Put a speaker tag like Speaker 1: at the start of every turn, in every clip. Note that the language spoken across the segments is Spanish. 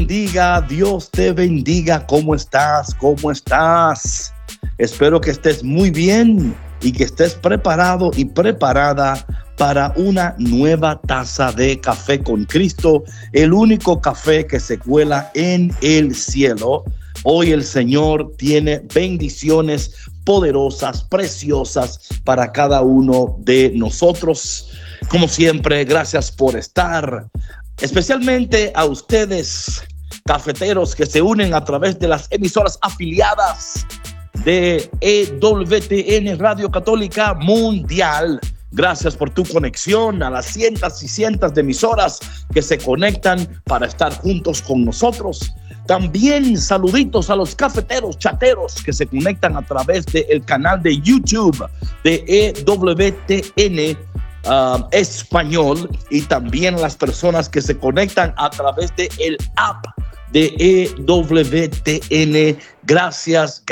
Speaker 1: bendiga, Dios te bendiga. ¿Cómo estás? ¿Cómo estás? Espero que estés muy bien y que estés preparado y preparada para una nueva taza de café con Cristo, el único café que se cuela en el cielo. Hoy el Señor tiene bendiciones poderosas, preciosas para cada uno de nosotros. Como siempre, gracias por estar, especialmente a ustedes, cafeteros que se unen a través de las emisoras afiliadas de EWTN Radio Católica Mundial. Gracias por tu conexión a las cientos y cientos de emisoras que se conectan para estar juntos con nosotros. También saluditos a los cafeteros chateros que se conectan a través del canal de YouTube de EWTN Español, y también las personas que se conectan a través de el app de EWTN. Gracias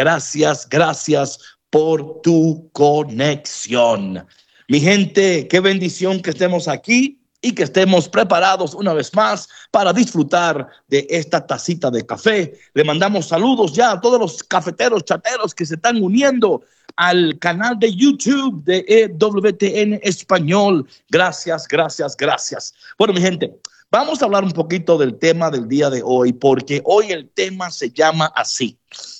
Speaker 1: por tu conexión. Mi gente, qué bendición que estemos aquí y que estemos preparados una vez más para disfrutar de esta tacita de café. Le mandamos saludos ya a todos los cafeteros chateros que se están uniendo al canal de YouTube de EWTN Español. Gracias. Bueno, mi gente, vamos a hablar un poquito del tema del día de hoy, porque hoy el tema se llama así: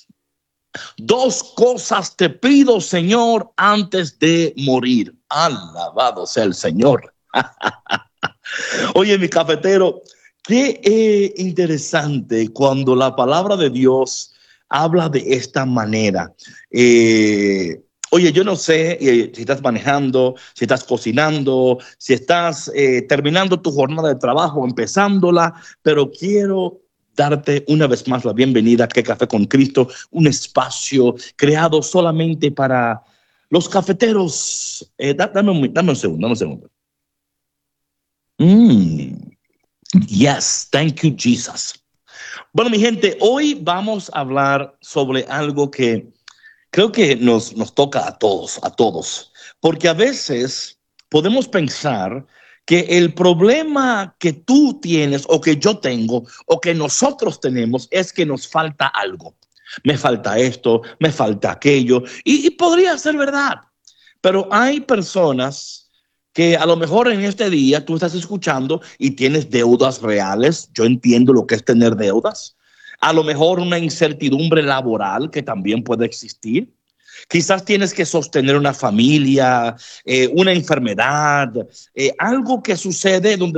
Speaker 1: 2 cosas te pido, Señor, antes de morir. Alabado sea el Señor. Oye, mi cafetero, qué interesante cuando la palabra de Dios habla de esta manera. Oye, yo no sé si estás manejando, si estás cocinando, si estás terminando tu jornada de trabajo, empezándola, pero quiero darte una vez más la bienvenida a ¿Qué Café con Cristo? Un espacio creado solamente para los cafeteros. Dame un segundo. Yes, thank you, Jesus. Bueno, mi gente, hoy vamos a hablar sobre algo que creo que nos toca a todos, porque a veces podemos pensar que el problema que tú tienes o que yo tengo o que nosotros tenemos es que nos falta algo. Me falta esto, me falta aquello, y podría ser verdad, pero hay personas que a lo mejor en este día tú estás escuchando y tienes deudas reales. Yo entiendo lo que es tener deudas. A lo mejor una incertidumbre laboral que también puede existir. Quizás tienes que sostener una familia, una enfermedad, algo que sucede donde